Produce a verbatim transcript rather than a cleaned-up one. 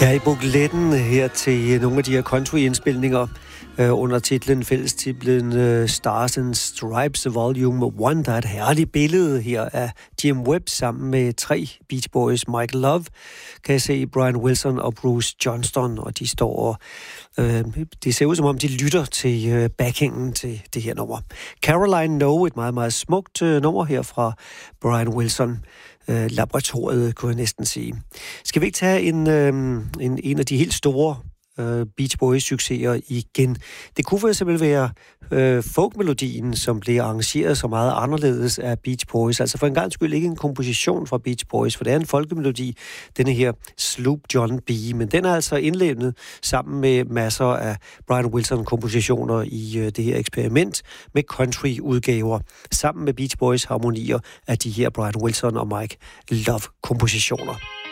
Ja, i bukletten her til nogle af de her country-indspilninger øh, under titlen, fællestitlen øh, Stars and Stripes Volume one, der er et herligt billede her af Jim Webb sammen med tre Beach Boys. Michael Love, kan jeg se, Brian Wilson og Bruce Johnston, og de står og øh, det ser ud som om, de lytter til øh, backingen til det her nummer. Caroline No, et meget, meget smukt øh, nummer her fra Brian Wilson. Øh, laboratoriet, kunne jeg næsten sige. Skal vi ikke tage en, øh, en, en af de helt store øh, Beach Boys-succeser igen? Det kunne for eksempel være øh, folkmelodien, som blev arrangeret så meget anderledes af Beach Boys. Altså for en gang skyld ikke en komposition fra Beach Boys, for det er en folkemelodi, denne her Sloop John B. Men den er altså indlemmet sammen med masser af Brian Wilson-kompositioner i øh, det her eksperiment med country-udgaver, sammen med Beach Boys harmonier af de her Brian Wilson og Mike Love-kompositioner.